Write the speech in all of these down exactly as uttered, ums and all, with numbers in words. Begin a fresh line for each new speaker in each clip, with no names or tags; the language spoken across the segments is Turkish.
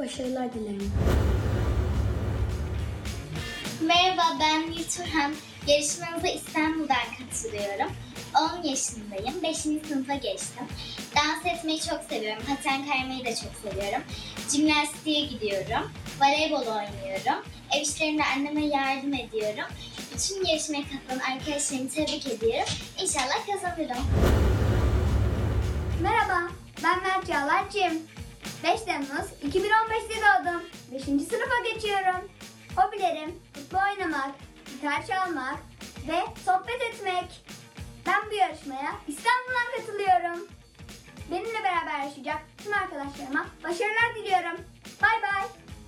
başarılar dilerim.
Merhaba, ben Nil Turhan. Yarışmanıza İstanbul'dan katılıyorum. on yaşındayım, beşinci sınıfa geçtim. Dans etmeyi çok seviyorum, paten kaymayı da çok seviyorum. Jimnastiğe gidiyorum, voleybol oynuyorum. Ev işlerinde anneme yardım ediyorum. Bütün yarışmaya katılan arkadaşlarımı tebrik ediyorum. İnşallah kazanırım.
Merhaba, ben Mert Çağlar Cem. beş Temmuz iki bin on beşte doğdum. beşinci sınıfa geçiyorum. Hobilerim futbol oynamak, gitar çalmak ve sohbet etmek. Ben bu yarışmaya İstanbul'dan katılıyorum. Benimle beraber yaşayacak tüm arkadaşlarıma başarılar diliyorum. Bay bay.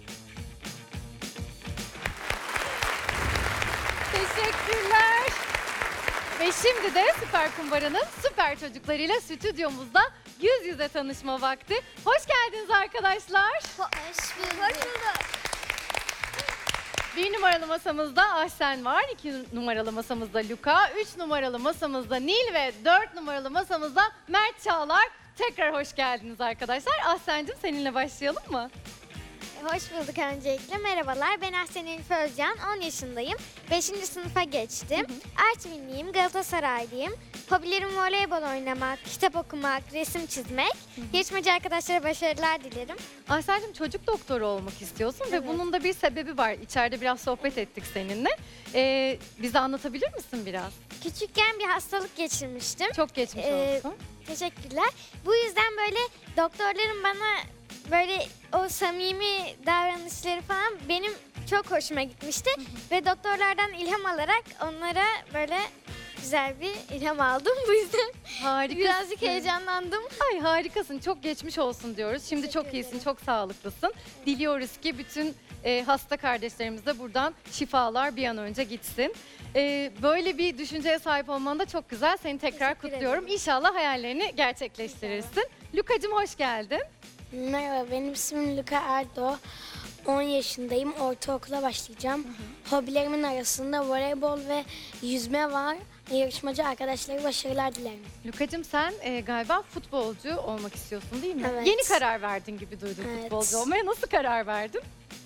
Teşekkürler. Ve şimdi de Süper Kumbara'nın süper çocuklarıyla stüdyomuzda yüz yüze tanışma vakti. Hoş geldiniz arkadaşlar.
Hoş bulduk.
Hoş bulduk.
Bir numaralı masamızda Ahsen var, iki numaralı masamızda Luka, üç numaralı masamızda Nil ve dört numaralı masamızda Mert Çağlar. Tekrar hoş geldiniz arkadaşlar. Ahsen'cim seninle başlayalım mı?
Hoş bulduk öncelikle. Merhabalar, ben Ahsen Elif Özcan, on yaşındayım. beşinci sınıfa geçtim. Artvinliyim, Galatasaraylıyım. Hobilerim voleybol oynamak, kitap okumak, resim çizmek. Yarışmacı arkadaşlara başarılar dilerim.
Ahsen'cim çocuk doktoru olmak istiyorsun
Evet.
ve bunun da bir sebebi var. İçeride biraz sohbet ettik seninle. Ee, bize anlatabilir misin biraz?
Küçükken bir hastalık geçirmiştim.
Çok geçmiş
Ee,
olsun.
Teşekkürler. Bu yüzden böyle doktorların bana böyle o samimi davranışları falan benim çok hoşuma gitmişti. Ve doktorlardan ilham alarak onlara böyle güzel bir ilham aldım. Bu yüzden
Harikasın.
birazcık heyecanlandım.
Ay harikasın. Çok geçmiş olsun diyoruz. Şimdi
Teşekkür
çok iyisin,
ederim.
çok sağlıklısın. Diliyoruz ki bütün e, hasta kardeşlerimize buradan şifalar bir an önce gitsin. E, böyle bir düşünceye sahip olman da çok güzel. Seni tekrar
Teşekkür
kutluyorum.
ederim.
İnşallah hayallerini gerçekleştirirsin. Lukacığım hoş geldin.
Merhaba, benim ismim Luka Erdo. on yaşındayım, ortaokula başlayacağım. Hobilerimin arasında voleybol ve yüzme var. Yarışmacı arkadaşlara başarılar dilerim.
Lukacığım sen e, galiba futbolcu olmak istiyorsun değil mi?
Evet.
Yeni karar verdin gibi duydum
Evet.
futbolcu olmaya. Nasıl karar verdin?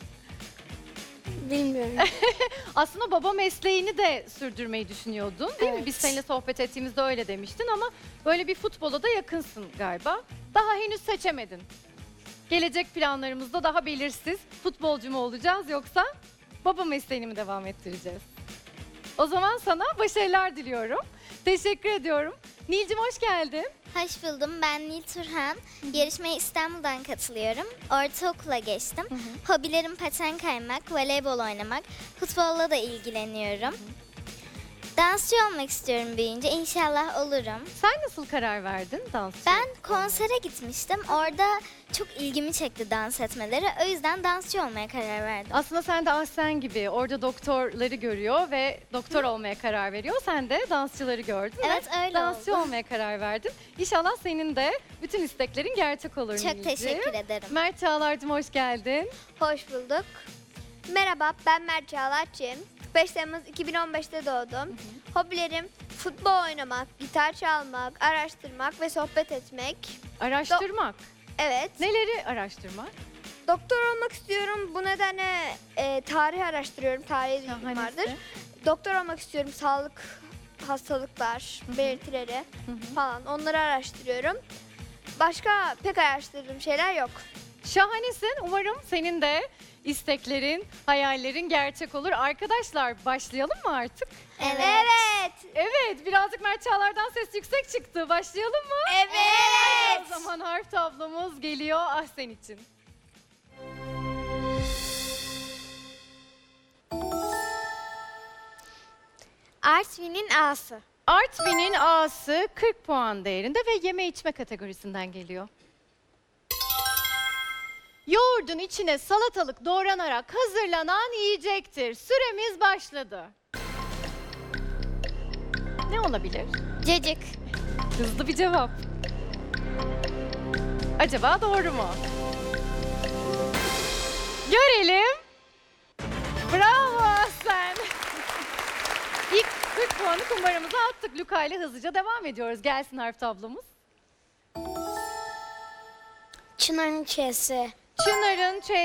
Bilmiyorum.
Aslında baba mesleğini de sürdürmeyi düşünüyordun değil mi?
Evet.
Biz seninle sohbet ettiğimizde öyle demiştin ama böyle bir futbola da yakınsın galiba. Daha henüz seçemedin. Gelecek planlarımızda daha belirsiz. Futbolcu mu olacağız yoksa baba mesleğini mi devam ettireceğiz? O zaman sana başarılar diliyorum. Teşekkür ediyorum. Nilcim hoş geldin.
Hoş buldum. Ben Nil Turhan. Yarışmaya İstanbul'dan katılıyorum. Ortaokula geçtim. Hobilerim paten kaymak, voleybol oynamak, futbolla da ilgileniyorum. Dansçı olmak istiyorum büyüyünce. İnşallah olurum.
Sen nasıl karar verdin dansçı?
Ben konsere gitmiştim. Orada çok ilgimi çekti dans etmeleri. O yüzden dansçı olmaya karar verdim.
Aslında sen de Ahsen gibi orada doktorları görüyor ve doktor olmaya karar veriyor. Sen de dansçıları gördün
Evet,
ve
öyle
dansçı
oldu.
olmaya karar verdin. İnşallah senin de bütün isteklerin gerçek olur
Çok
Nilciğim.
teşekkür ederim.
Mert Çağlar'cığım hoş geldin.
Hoş bulduk. Merhaba, ben Mert Çağlar Cem. beş Temmuz iki bin on beşte doğdum. Hobilerim futbol oynamak, gitar çalmak, araştırmak ve sohbet etmek.
Araştırmak.
Evet.
Neleri araştırmak?
Doktor olmak istiyorum. Bu nedenle e, tarih araştırıyorum. Tarihe ilgim
Şahanesi.
vardır. Doktor olmak istiyorum. Sağlık, hastalıklar, belirtileri
Hı hı.
falan onları araştırıyorum. Başka pek araştırdığım şeyler yok.
Şahanesin. Umarım senin de isteklerin, hayallerin gerçek olur. Arkadaşlar başlayalım mı artık?
Evet.
Evet.
Evet, birazcık Mert Çağlar'dan ses yüksek çıktı. Başlayalım mı?
Evet.
O zaman harf tablomuz geliyor Ahsen için.
Artvin'in A'sı.
Artvin'in A'sı kırk puan değerinde ve yeme içme kategorisinden geliyor. Yoğurdun içine salatalık doğranarak hazırlanan yiyecektir. Süremiz başladı. Ne olabilir?
Cacık.
Hızlı bir cevap. Acaba doğru mu? Görelim. Bravo Aslen. İlk kırk puanı kumbaramıza attık. Luka ile hızlıca devam ediyoruz. Gelsin harf tablomuz.
Çınar'ın Ç'si.
Çınar'ın Ç